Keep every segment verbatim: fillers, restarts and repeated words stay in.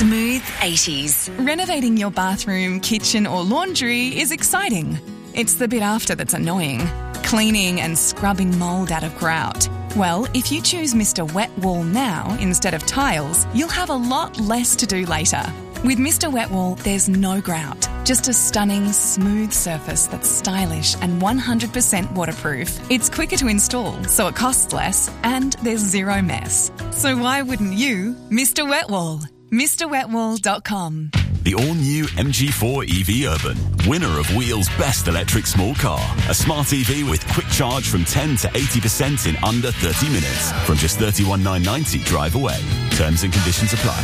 Smooth eighties. Renovating your bathroom, kitchen or laundry is exciting. It's the bit after that's annoying. Cleaning and scrubbing mould out of grout. Well, if you choose Mister Wet Wall now instead of tiles, you'll have a lot less to do later. With Mister Wet Wall, there's no grout, just a stunning, smooth surface that's stylish and one hundred percent waterproof. It's quicker to install, so it costs less, and there's zero mess. So why wouldn't you? Mister Wet Wall. Mr Wet Wall dot com. The all-new M G four E V Urban, winner of Wheel's Best Electric Small Car. A smart E V with quick charge from ten to eighty percent in under thirty minutes. From just thirty-one thousand nine hundred ninety drive away. Terms and conditions apply.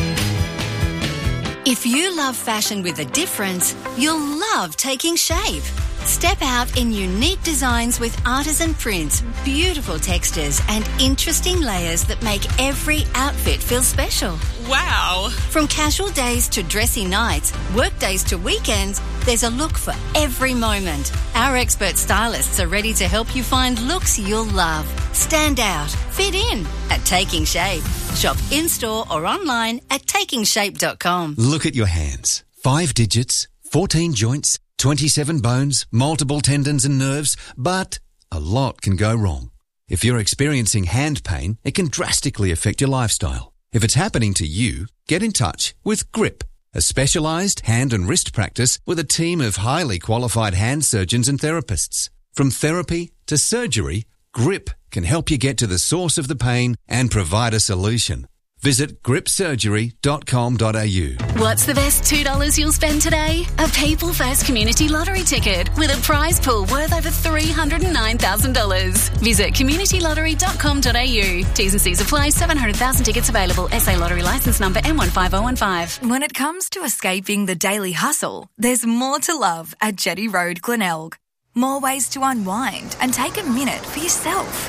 If you love fashion with a difference, you'll love Taking Shape. Step out in unique designs with artisan prints, beautiful textures and interesting layers that make every outfit feel special. Wow! From casual days to dressy nights, work days to weekends, there's a look for every moment. Our expert stylists are ready to help you find looks you'll love. Stand out, fit in at Taking Shape. Shop in-store or online at taking shape dot com. Look at your hands. Five digits, fourteen joints, twenty-seven bones, multiple tendons and nerves, but a lot can go wrong. If you're experiencing hand pain, it can drastically affect your lifestyle. If it's happening to you, get in touch with Grip, a specialised hand and wrist practice with a team of highly qualified hand surgeons and therapists. From therapy to surgery, Grip can help you get to the source of the pain and provide a solution. Visit grip surgery dot com dot a u. What's the best two dollars you'll spend today? A People First Community Lottery ticket with a prize pool worth over three hundred nine thousand dollars. Visit community lottery dot com dot a u. T's and C's apply. seven hundred thousand tickets available. S A Lottery licence number M one five zero one five. When it comes to escaping the daily hustle, there's more to love at Jetty Road, Glenelg. More ways to unwind and take a minute for yourself.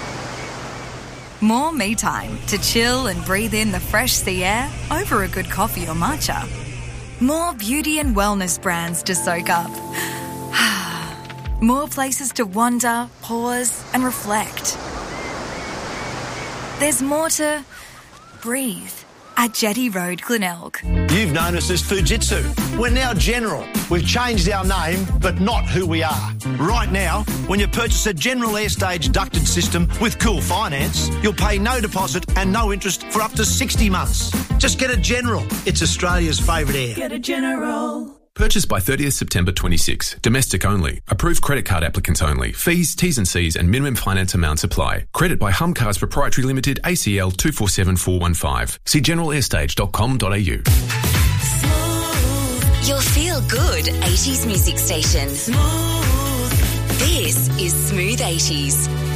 More me time to chill and breathe in the fresh sea air over a good coffee or matcha. More beauty and wellness brands to soak up. More places to wander, pause and reflect. There's more to breathe at Jetty Road, Glenelg. You've known us as Fujitsu. We're now General. We've changed our name, but not who we are. Right now, when you purchase a General Airstage ducted system with Cool Finance, you'll pay no deposit and no interest for up to sixty months. Just get a General. It's Australia's favourite air. Get a General. Purchased by thirtieth September twenty-six. Domestic only. Approved credit card applicants only. Fees, T's and C's and minimum finance amounts apply. Credit by Hum Cars Proprietary Limited, A C L two four seven four one five. See general airstage dot com dot a u. Your feel-good eighties music station. Smooth. This is Smooth eighties.